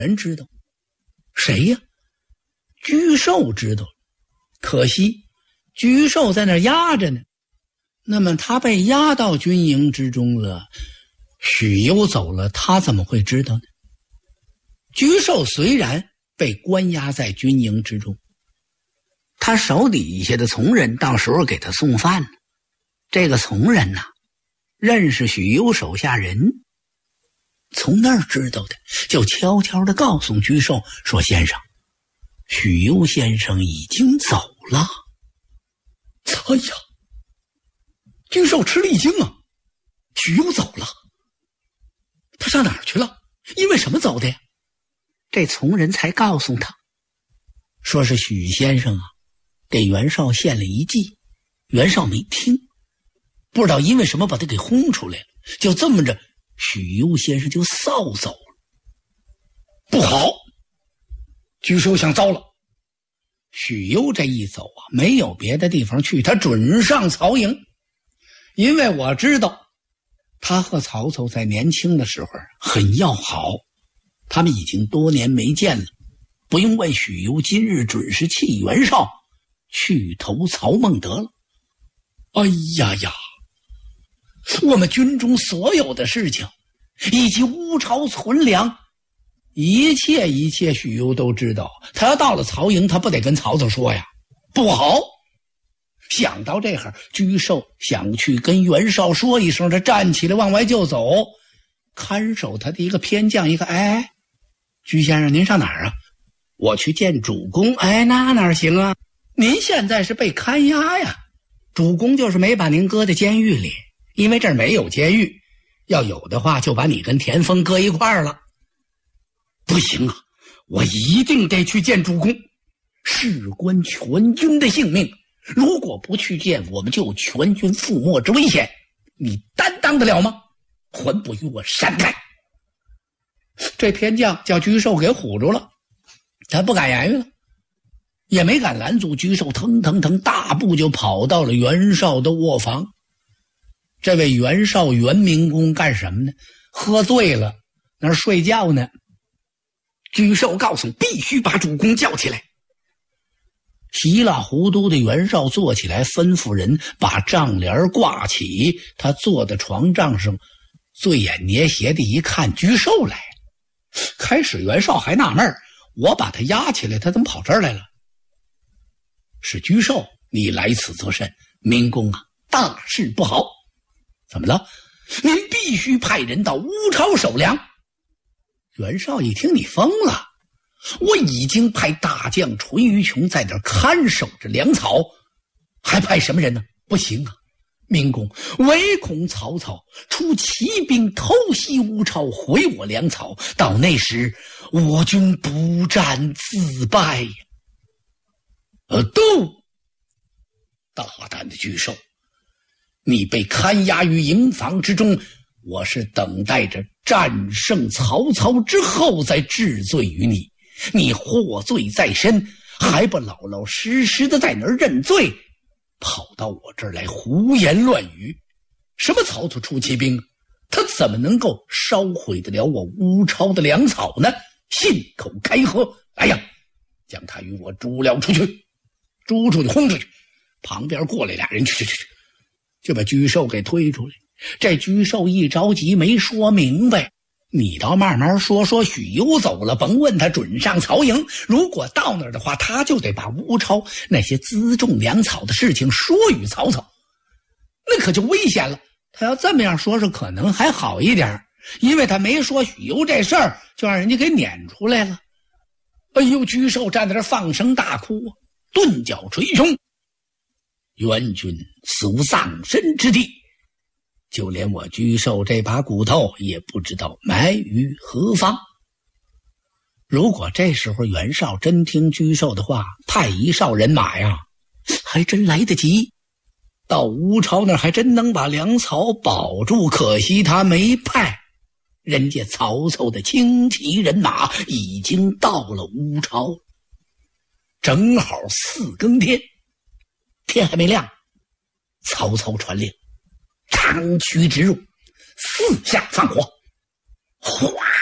人知道，谁呀？沮授知道了，可惜沮授在那儿压着呢。那么他被押到军营之中了，许攸走了，他怎么会知道呢？沮授虽然被关押在军营之中，他手底下的从人到时候给他送饭，这个从人呐，认识许攸手下人，从那儿知道的，就悄悄地告诉沮授说：“先生，许攸先生已经走了。”哎呀，沮授吃了一惊啊！许攸走了，他上哪儿去了？因为什么走的呀？这从人才告诉他，说是许先生啊，给袁绍献了一计，袁绍没听，不知道因为什么把他给轰出来了，就这么着，许攸先生就扫走了。不好，沮授想糟了。许攸这一走啊，没有别的地方去，他准上曹营。因为我知道他和曹操在年轻的时候很要好，他们已经多年没见了，不用问，许攸今日准是弃袁绍去投曹孟德了。哎呀呀，我们军中所有的事情以及乌巢存粮，一切许攸都知道。他要到了曹营，他不得跟曹操说呀？不好！想到这会儿，沮授想去跟袁绍说一声，他站起来往外就走。看守他的一个偏将一看，哎，沮先生您上哪儿啊？我去见主公。哎，那哪行啊？您现在是被看押呀，主公就是没把您搁在监狱里，因为这儿没有监狱，要有的话就把你跟田丰搁一块儿了。不行啊，我一定得去见主公，事关全军的性命，如果不去见，我们就有全军覆没之危险，你担当得了吗？还不与我闪开！这偏将叫沮授给唬住了，他不敢言语了，也没敢拦阻。沮授腾大步就跑到了袁绍的卧房。这位袁绍袁明公干什么呢？喝醉了，那儿睡觉呢。沮授告诉必须把主公叫起来。稀里糊涂的袁绍坐起来，吩咐人把帐帘挂起。他坐在床帐上，醉眼捏斜的一看，沮授来了。开始袁绍还纳闷，我把他押起来，他怎么跑这儿来了？是沮授，你来此作甚？明公啊，大事不好！怎么了？您必须派人到乌巢守粮。袁绍一听，你疯了！我已经派大将淳于琼在这儿看守着粮草，还派什么人呢？不行啊，明公，唯恐曹操出骑兵偷袭乌巢，毁我粮草，到那时我军不战自败呀！都大胆的沮授，你被看押于营房之中，我是等待着战胜曹操之后再治罪于你。你获罪在身，还不老老实实的在那儿认罪，跑到我这儿来胡言乱语。什么曹操出骑兵，他怎么能够烧毁得了我乌巢的粮草呢？信口开河！哎呀，将他与我逐了出去，逐出去，轰出去。旁边过来俩人，去，就把沮授给推出来。这沮授一着急没说明白，你倒慢慢说，说许攸走了，甭问他准上曹营。如果到那儿的话，他就得把乌巢那些辎重粮草的事情说与曹操，那可就危险了。他要这么样说可能还好一点，因为他没说许攸这事儿，就让人家给撵出来了。哎呦，沮授站在这放声大哭啊，顿脚捶胸，袁军死无葬身之地，就连我沮授这把骨头也不知道埋于何方。如果这时候袁绍真听沮授的话，派一哨人马呀，还真来得及，到乌巢那儿还真能把粮草保住。可惜他没派，人家曹操的轻骑人马已经到了乌巢，正好4更天，天还没亮，曹操传令，长驱直入，4下放火，哗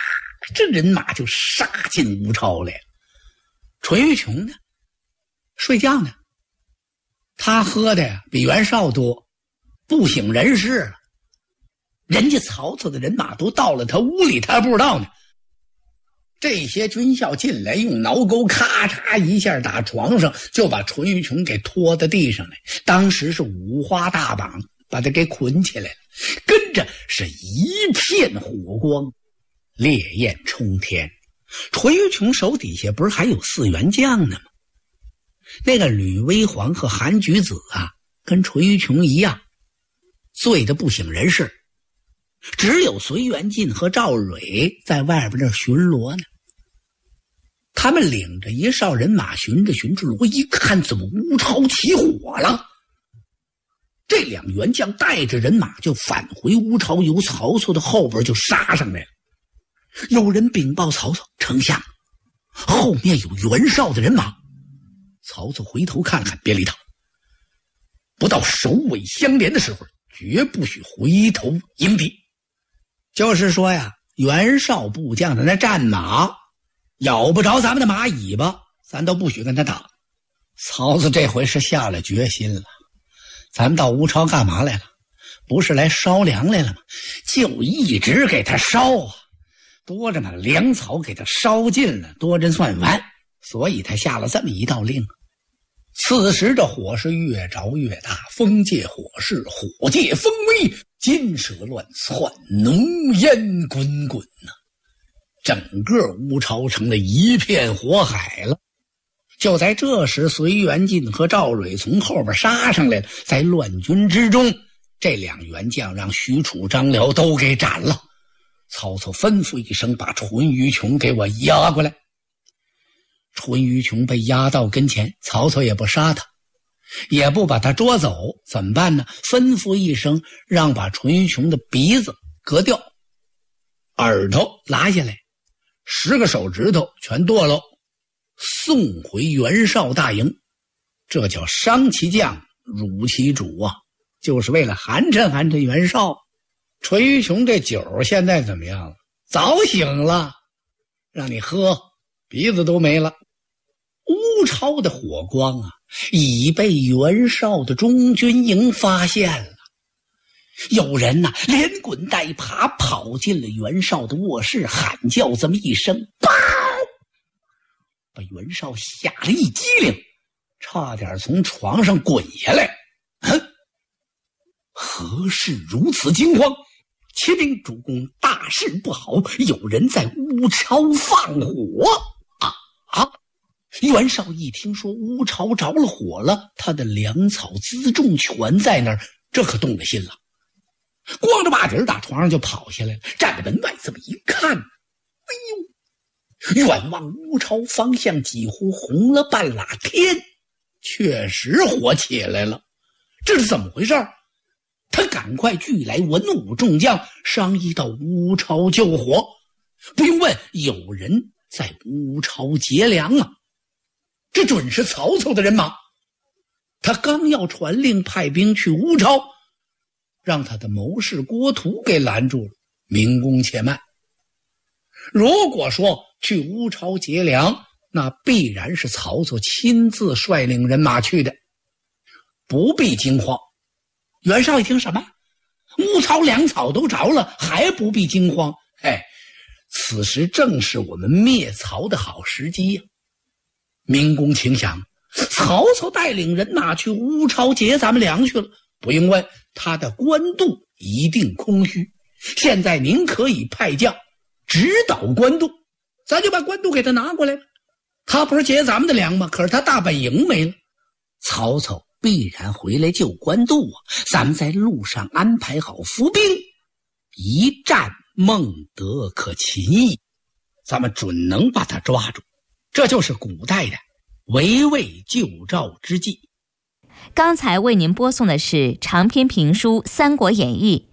这人马就杀进吴超来了。淳于琼呢，睡觉呢，他喝的呀比袁绍多，不省人事了。人家曹操的人马都到了他屋里，他还不知道呢。这些军校进来，用挠钩咔嚓一下打床上，就把淳于琼给拖到地上来。当时是五花大绑，把他给捆起来了。跟着是一片火光，烈焰冲天。淳于琼手底下不是还有4员将呢吗？那个吕威煌和韩举子啊，跟淳于琼一样，醉得不省人事。只有隋元进和赵蕊在外边那巡逻呢。他们领着一哨人马巡着罗，一看怎么吴超起火了。这2员将带着人马就返回吴超，由曹操的后边就杀上来了。有人禀报曹操，丞相，后面有袁绍的人马。曹操回头看看，别理他，不到首尾相连的时候，绝不许回头迎敌。就是说呀，袁绍部将的那战马咬不着咱们的马尾巴，咱都不许跟他打。曹操这回是下了决心了，咱们到吴超干嘛来了？不是来烧粮来了吗？就一直给他烧啊，多着呢，粮草给他烧尽了，多着算完，所以他下了这么一道令。此时这火是越着越大，风借火势，火借风威，金蛇乱窜，浓烟滚滚呐，整个吴超成了一片火海了。就在这时，隋元进和赵蕊从后边杀上来了，在乱军之中，这2员将让许褚、张辽都给斩了。曹操吩咐一声，把淳于琼给我押过来。淳于琼被押到跟前，曹操也不杀他，也不把他捉走，怎么办呢？吩咐一声，让把淳于琼的鼻子割掉，耳朵拉下来，10个手指头全剁了，送回袁绍大营。这叫伤其将，辱其主啊，就是为了寒碜寒碜袁绍。淳于琼这酒现在怎么样了？早醒了，让你喝，鼻子都没了。吴超的火光啊，已被袁绍的中军营发现了。有人呐，连滚带爬跑进了袁绍的卧室，喊叫这么一声，报！把袁绍吓了一激灵，差点从床上滚下来。何事如此惊慌？启禀主公，大事不好，有人在乌超放火啊！袁绍一听说乌超着了火了，他的粮草辎重全在那儿，这可动了心了，光着把底儿打床上就跑下来了，站在门外这么一看，哎呦，远望乌超方向几乎红了半拉天，确实火起来了。这是怎么回事？他赶快聚来文武众将，商议到乌超救火。不用问，有人在乌超劫粮啊，这准是曹操的人马。他刚要传令派兵去乌超，让他的谋士郭图给拦住了。明公且慢，如果说去乌超劫粮，那必然是曹操亲自率领人马去的，不必惊慌。袁绍一听，什么乌超粮草都着了，还不必惊慌？此时正是我们灭曹的好时机呀！明公请想，曹操带领人马去乌超劫咱们粮去了，不用问，他的官渡一定空虚。现在您可以派将直捣官渡，咱就把官渡给他拿过来了。他不是劫咱们的粮吗？可是他大本营没了，曹操必然回来救官渡啊！咱们在路上安排好伏兵，一战孟德可擒矣，咱们准能把他抓住。这就是古代的围魏救赵之计。 刚才为您播送的是长篇评书《三国演义》，